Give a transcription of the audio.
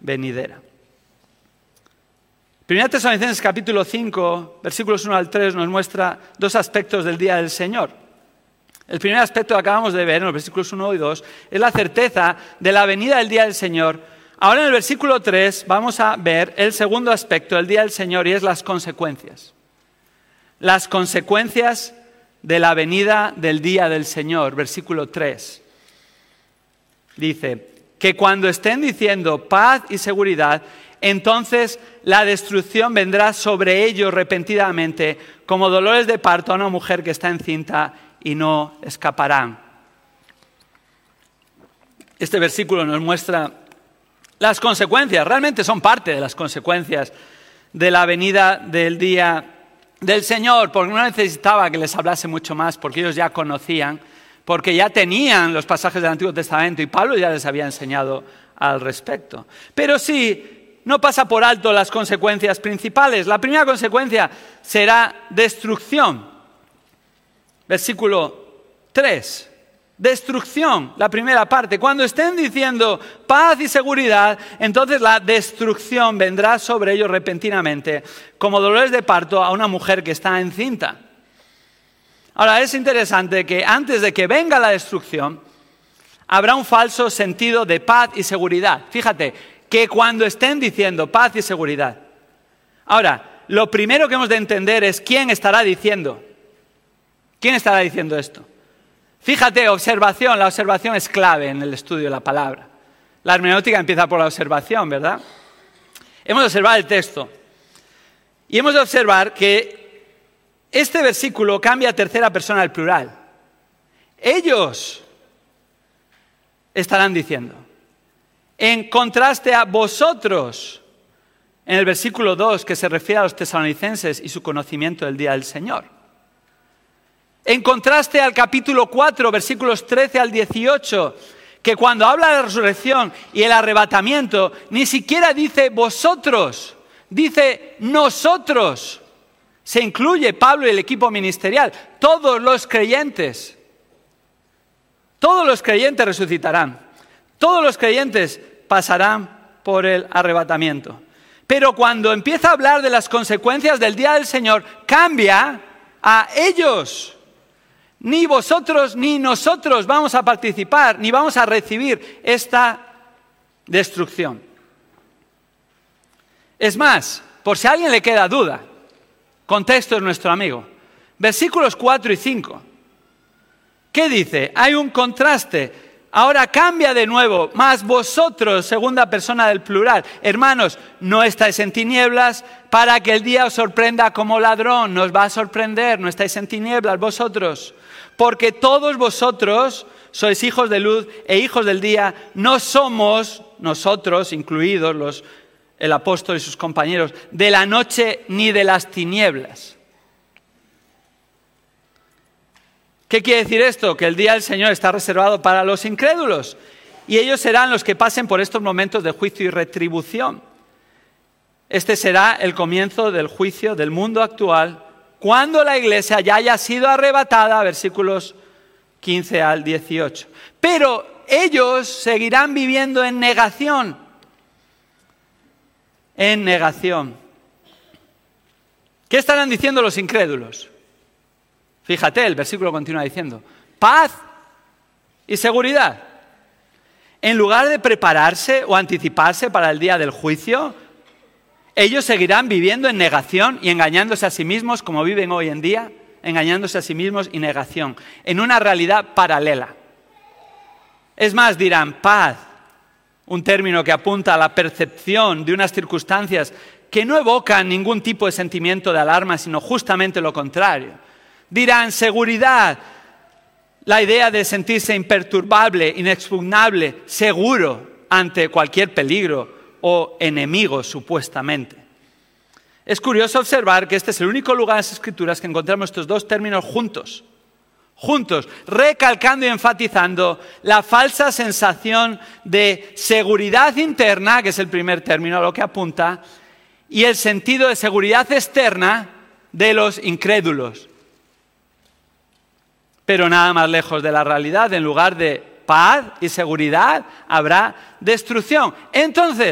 venidera. 1 Tesalonicenses capítulo 5, versículos 1 al 3 nos muestra dos aspectos del día del Señor. El primer aspecto que acabamos de ver en los versículos 1 y 2 es la certeza de la venida del día del Señor. Ahora en el versículo 3 vamos a ver el segundo aspecto del día del Señor y es las consecuencias. Las consecuencias de la venida del día del Señor. Versículo 3. Dice que cuando estén diciendo paz y seguridad, entonces la destrucción vendrá sobre ellos repentinamente, como dolores de parto a una mujer que está encinta, y no escaparán. Este versículo nos muestra las consecuencias, realmente son parte de las consecuencias de la venida del día del Señor, porque no necesitaba que les hablase mucho más, porque ellos ya conocían, porque ya tenían los pasajes del Antiguo Testamento y Pablo ya les había enseñado al respecto. Pero sí, no pasa por alto las consecuencias principales. La primera consecuencia será destrucción. Versículo 3. Destrucción, la primera parte. Cuando estén diciendo paz y seguridad, entonces la destrucción vendrá sobre ellos repentinamente, como dolores de parto a una mujer que está encinta. Ahora, es interesante que antes de que venga la destrucción, habrá un falso sentido de paz y seguridad. Fíjate, que cuando estén diciendo paz y seguridad. Ahora, lo primero que hemos de entender es quién estará diciendo. ¿Quién estará diciendo esto? Fíjate, observación. La observación es clave en el estudio de la palabra. La hermenéutica empieza por la observación, ¿verdad? Hemos de observar el texto. Y hemos de observar que este versículo cambia a tercera persona al plural. Ellos estarán diciendo. En contraste a vosotros, en el versículo 2, que se refiere a los tesalonicenses y su conocimiento del día del Señor. En contraste al capítulo 4, versículos 13 al 18, que cuando habla de la resurrección y el arrebatamiento, ni siquiera dice vosotros, dice nosotros. Se incluye Pablo y el equipo ministerial, todos los creyentes resucitarán. Todos los creyentes pasarán por el arrebatamiento. Pero cuando empieza a hablar de las consecuencias del día del Señor, cambia a ellos. Ni vosotros ni nosotros vamos a participar, ni vamos a recibir esta destrucción. Es más, por si a alguien le queda duda, contexto es nuestro amigo. Versículos 4 y 5. ¿Qué dice? Hay un contraste. Ahora cambia de nuevo, más vosotros, segunda persona del plural. Hermanos, no estáis en tinieblas para que el día os sorprenda como ladrón. Nos va a sorprender, no estáis en tinieblas vosotros. Porque todos vosotros sois hijos de luz e hijos del día. No somos nosotros, incluidos el apóstol y sus compañeros, de la noche ni de las tinieblas. ¿Qué quiere decir esto? Que el día del Señor está reservado para los incrédulos y ellos serán los que pasen por estos momentos de juicio y retribución. Este será el comienzo del juicio del mundo actual cuando la iglesia ya haya sido arrebatada, versículos 15 al 18. Pero ellos seguirán viviendo en negación. En negación. ¿Qué estarán diciendo los incrédulos? Fíjate, el versículo continúa diciendo, paz y seguridad. En lugar de prepararse o anticiparse para el día del juicio, ellos seguirán viviendo en negación y engañándose a sí mismos como viven hoy en día, engañándose a sí mismos y negación, en una realidad paralela. Es más, dirán paz, un término que apunta a la percepción de unas circunstancias que no evocan ningún tipo de sentimiento de alarma, sino justamente lo contrario. Dirán seguridad, la idea de sentirse imperturbable, inexpugnable, seguro ante cualquier peligro o enemigo supuestamente. Es curioso observar que este es el único lugar en las Escrituras que encontramos estos dos términos juntos, recalcando y enfatizando la falsa sensación de seguridad interna, que es el primer término a lo que apunta, y el sentido de seguridad externa de los incrédulos. Pero nada más lejos de la realidad. En lugar de paz y seguridad, habrá destrucción. Entonces,